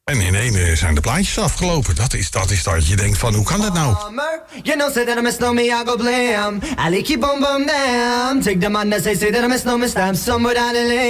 En in één zijn de plaatjes afgelopen. Dat is dat je denkt van, hoe kan dat nou? You know, say that I miss no me, I go blame. I like keep on bum them. Take the man that say that I miss no me stamp somewhere down the lane.